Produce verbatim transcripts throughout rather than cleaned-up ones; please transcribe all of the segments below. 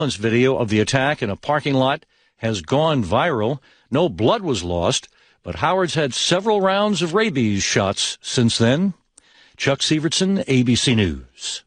Video of the attack in a parking lot has gone viral. No blood was lost, but Howard's had several rounds of rabies shots since then. Chuck Severson, A B C News.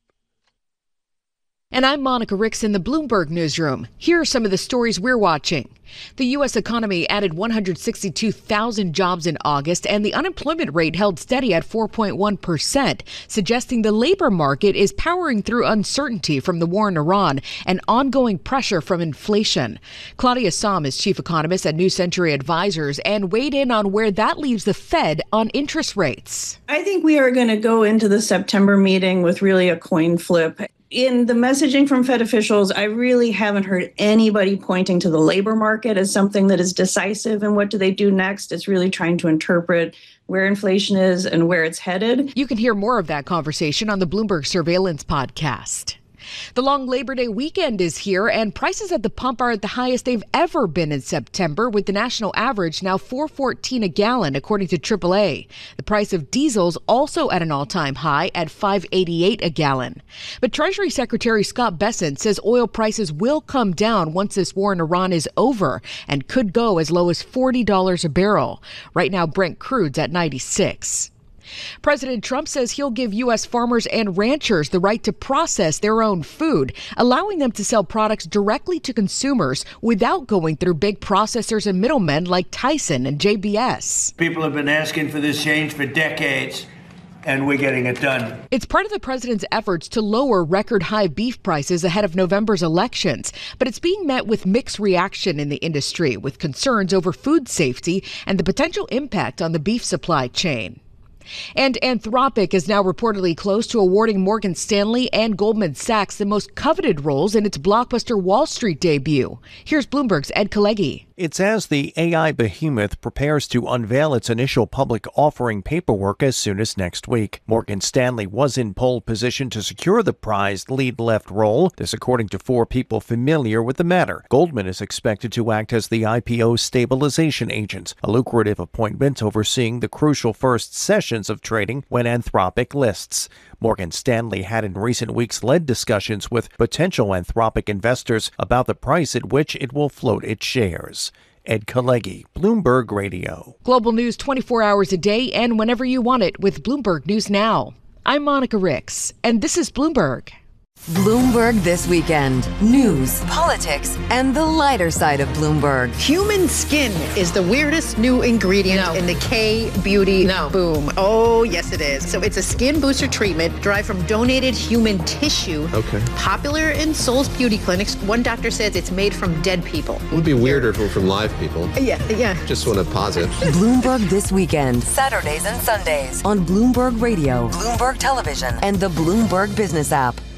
And I'm Monica Ricks in the Bloomberg Newsroom. Here are some of the stories we're watching. The U S economy added one hundred sixty-two thousand jobs in August, and the unemployment rate held steady at four point one percent, suggesting the labor market is powering through uncertainty from the war in Iran and ongoing pressure from inflation. Claudia Sahm is chief economist at New Century Advisors and weighed in on where that leaves the Fed on interest rates. I think we are going to go into the September meeting with really a coin flip. In the messaging from Fed officials, I really haven't heard anybody pointing to the labor market as something that is decisive. And what do they do next? It's really trying to interpret where inflation is and where it's headed. You can hear more of that conversation on the Bloomberg Surveillance podcast. The long Labor Day weekend is here, and prices at the pump are at the highest they've ever been in September, with the national average now four dollars and fourteen cents a gallon, according to triple A. The price of diesel's also at an all-time high at five dollars and eighty-eight cents a gallon. But Treasury Secretary Scott Bessent says oil prices will come down once this war in Iran is over and could go as low as forty dollars a barrel. Right now, Brent crude's at ninety-six dollars. President Trump says he'll give U S farmers and ranchers the right to process their own food, allowing them to sell products directly to consumers without going through big processors and middlemen like Tyson and J B S. People have been asking for this change for decades, and we're getting it done. It's part of the president's efforts to lower record high beef prices ahead of November's elections, but it's being met with mixed reaction in the industry, with concerns over food safety and the potential impact on the beef supply chain. And Anthropic is now reportedly close to awarding Morgan Stanley and Goldman Sachs the most coveted roles in its blockbuster Wall Street debut. Here's Bloomberg's Ed Kalegi. It's as the A I behemoth prepares to unveil its initial public offering paperwork as soon as next week. Morgan Stanley was in pole position to secure the prized lead left role, this according to four people familiar with the matter. Goldman is expected to act as the I P O stabilization agent, a lucrative appointment overseeing the crucial first sessions of trading when Anthropic lists. Morgan Stanley had in recent weeks led discussions with potential Anthropic investors about the price at which it will float its shares. Ed Kalegi, Bloomberg Radio. Global news twenty-four hours a day and whenever you want it with Bloomberg News Now. I'm Monica Ricks, and this is Bloomberg. Bloomberg This Weekend. News, politics, and the lighter side of Bloomberg. Human skin is the weirdest new ingredient no. in the K-beauty no. boom. Oh, yes, it is. So it's a skin booster treatment derived from donated human tissue. Okay. Popular in Soul's beauty clinics. One doctor says it's made from dead people. It would be weirder if it were from live people. Yeah, yeah. Just want to pause it. Bloomberg This Weekend. Saturdays and Sundays on Bloomberg Radio, Bloomberg Television, and the Bloomberg Business app.